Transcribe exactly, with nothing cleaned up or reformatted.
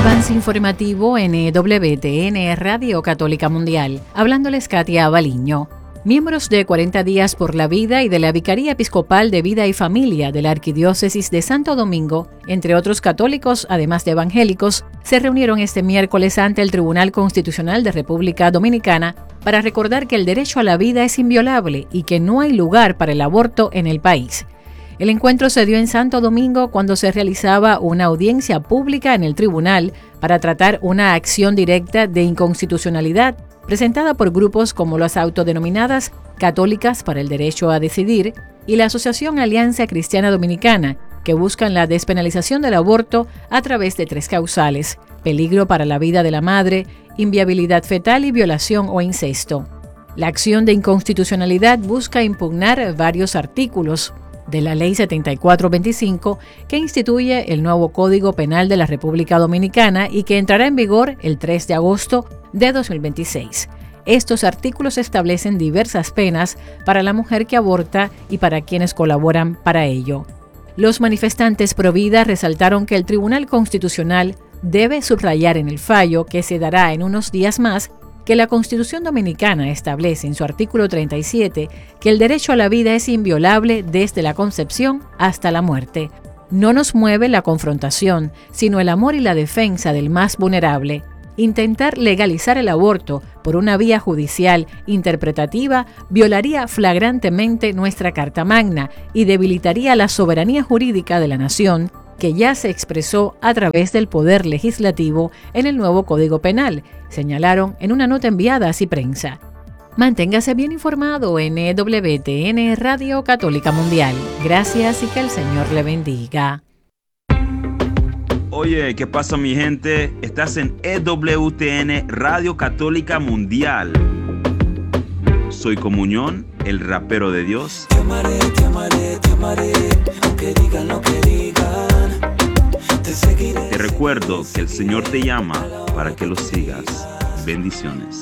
Avance informativo en W T N Radio Católica Mundial. Hablándoles Katia Baliño. Miembros de cuarenta días por la Vida y de la Vicaría Episcopal de Vida y Familia de la Arquidiócesis de Santo Domingo, entre otros católicos, además de evangélicos, se reunieron este miércoles ante el Tribunal Constitucional de República Dominicana para recordar que el derecho a la vida es inviolable y que no hay lugar para el aborto en el país. El encuentro se dio en Santo Domingo cuando se realizaba una audiencia pública en el tribunal para tratar una acción directa de inconstitucionalidad presentada por grupos como las autodenominadas Católicas para el Derecho a Decidir y la Asociación Alianza Cristiana Dominicana, que buscan la despenalización del aborto a través de tres causales: peligro para la vida de la madre, inviabilidad fetal y violación o incesto. La acción de inconstitucionalidad busca impugnar varios artículos de la Ley setenta y cuatro veinticinco, que instituye el nuevo Código Penal de la República Dominicana y que entrará en vigor el tres de agosto de dos mil veintiséis. Estos artículos establecen diversas penas para la mujer que aborta y para quienes colaboran para ello. Los manifestantes pro vida resaltaron que el Tribunal Constitucional debe subrayar en el fallo, que se dará en unos días más, que la Constitución Dominicana establece en su artículo treinta y siete que el derecho a la vida es inviolable desde la concepción hasta la muerte. No nos mueve la confrontación, sino el amor y la defensa del más vulnerable. Intentar legalizar el aborto por una vía judicial interpretativa violaría flagrantemente nuestra Carta Magna y debilitaría la soberanía jurídica de la nación, que ya se expresó a través del Poder Legislativo en el nuevo Código Penal, señalaron en una nota enviada a Ciprensa. Manténgase bien informado en W T N Radio Católica Mundial. Gracias y que el Señor le bendiga. Oye, ¿qué pasa, mi gente? Estás en E W T N Radio Católica Mundial. Soy Comunión, el rapero de Dios. Te amaré, te amaré, te amaré, aunque digan lo que digan. Te seguiré. Te recuerdo que el Señor te llama para que lo sigas. Bendiciones.